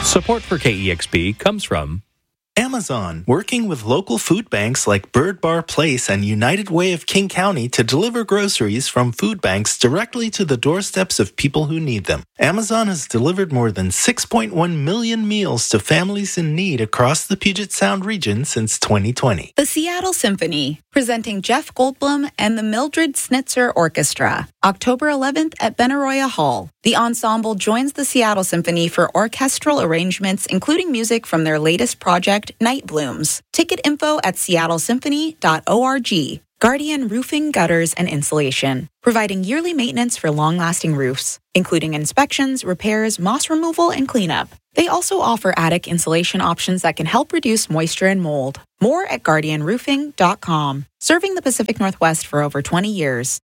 Support for KEXP comes from Amazon, working with local food banks like Bird Bar Place and United Way of King County to deliver groceries from food banks directly to the doorsteps of people who need them. Amazon has delivered more than 6.1 million meals to families in need across the Puget Sound region since 2020. The Seattle Symphony, presenting Jeff Goldblum and the Mildred Snitzer Orchestra, October 11th at Benaroya Hall. The ensemble joins the Seattle Symphony for orchestral arrangements, including music from their latest project, Night Blooms. Ticket info at seattlesymphony.org. Guardian Roofing, Gutters, and Insulation, providing yearly maintenance for long-lasting roofs, including inspections, repairs, moss removal, and cleanup. They also offer attic insulation options that can help reduce moisture and mold. More at guardianroofing.com. Serving the Pacific Northwest for over 20 years.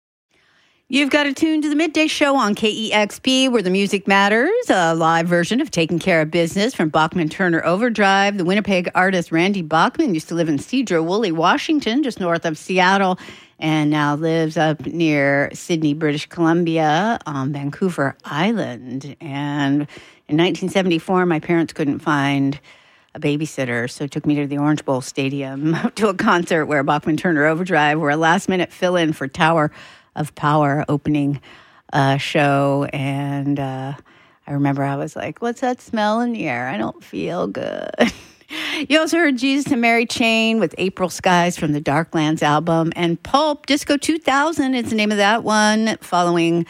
You've got to tune to the Midday Show on KEXP, where the music matters, a live version of Taking Care of Business from Bachman Turner Overdrive. The Winnipeg artist Randy Bachman used to live in Sedro-Woolley, Washington, just north of Seattle, and now lives up near Sydney, British Columbia, on Vancouver Island. And in 1974, my parents couldn't find a babysitter, so took me to the Orange Bowl Stadium to a concert where Bachman Turner Overdrive were a last-minute fill-in for Tower of Power opening show, and I remember I was like, what's that smell in the air? I don't feel good. You also heard Jesus and Mary Chain with April Skies from the Darklands album, and Pulp, Disco 2000 is the name of that one, following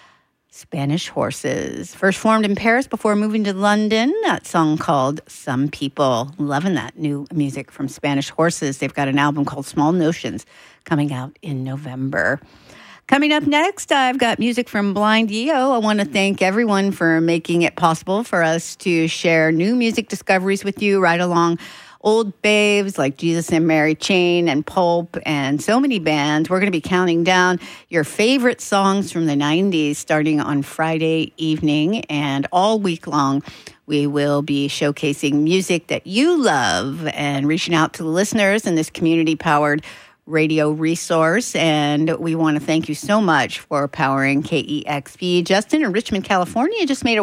Spanish Horses. First formed in Paris before moving to London, that song called Some People. Loving that new music from Spanish Horses. They've got an album called Small Notions coming out in November. Coming up next, I've got music from Blind EO. I want to thank everyone for making it possible for us to share new music discoveries with you right along old faves like Jesus and Mary Chain and Pulp and so many bands. We're going to be counting down your favorite songs from the 90s starting on Friday evening, and all week long we will be showcasing music that you love and reaching out to the listeners in this community-powered radio resource. And we want to thank you so much for powering KEXP. Justin in Richmond, California just made a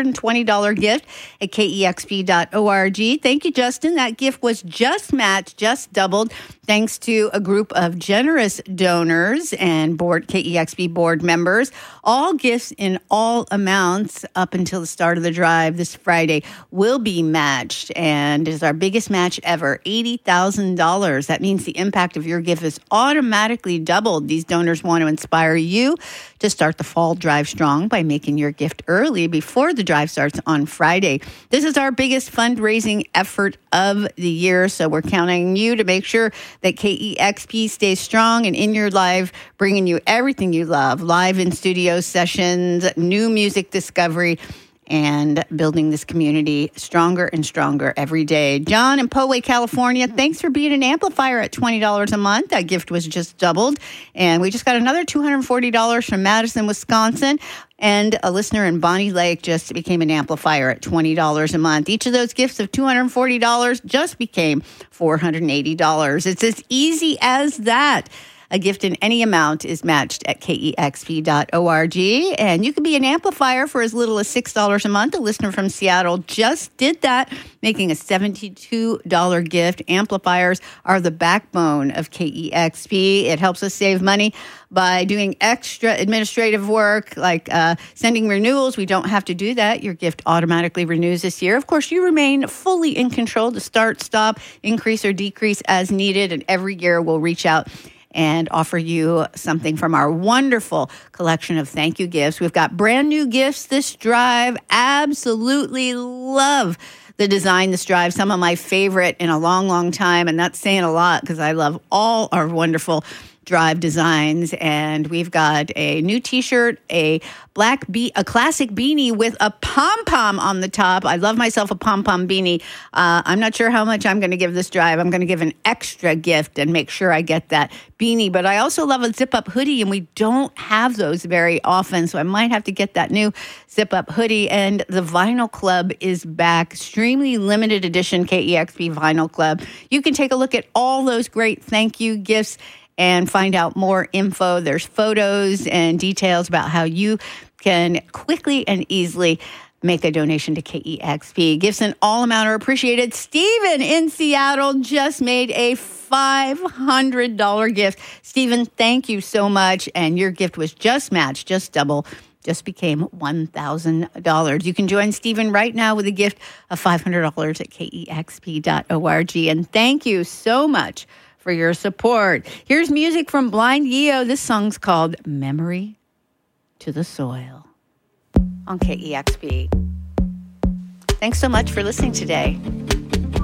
$120 gift at KEXP.org. Thank you, Justin. That gift was just matched, just doubled, thanks to a group of generous donors and KEXP board members. All gifts in all amounts up until the start of the drive this Friday will be matched, and is our biggest match ever, $80,000. That means the impact of your gift is automatically doubled. These donors want to inspire you to start the fall drive strong by making your gift early before the drive starts on Friday. This is our biggest fundraising effort of the year, so we're counting on you to make sure that KEXP stays strong and in your life, bringing you everything you love, live in studio sessions, new music discovery, and building this community stronger and stronger every day. John in Poway, California, thanks for being an amplifier at $20 a month. That gift was just doubled. And we just got another $240 from Madison, Wisconsin. And a listener in Bonnie Lake just became an amplifier at $20 a month. Each of those gifts of $240 just became $480. It's as easy as that. A gift in any amount is matched at KEXP.org. And you can be an amplifier for as little as $6 a month. A listener from Seattle just did that, making a $72 gift. Amplifiers are the backbone of KEXP. It helps us save money by doing extra administrative work like sending renewals. We don't have to do that. Your gift automatically renews this year. Of course, you remain fully in control to start, stop, increase, or decrease as needed. And every year we'll reach out and offer you something from our wonderful collection of thank you gifts. We've got brand new gifts this drive. Absolutely love the design this drive. Some of my favorite in a long, long time. And that's saying a lot because I love all our wonderful drive designs. And we've got a new t-shirt, a classic beanie with a pom-pom on the top. I love myself a pom-pom beanie. I'm not sure how much I'm going to give this drive. I'm going to give an extra gift and make sure I get that beanie. But I also love a zip-up hoodie, and we don't have those very often, so I might have to get that new zip-up hoodie. And the Vinyl Club is back. Extremely limited edition KEXP Vinyl Club. You can take a look at all those great thank you gifts and find out more info. There's photos and details about how you can quickly and easily make a donation to KEXP. Gifts in all amount are appreciated. Stephen in Seattle just made a $500 gift. Stephen, thank you so much. And your gift was just matched, just double, just became $1,000. You can join Stephen right now with a gift of $500 at KEXP.org. And thank you so much for your support. Here's music from Blind Yeo. This song's called Memory to the Soil on KEXP. Thanks so much for listening today.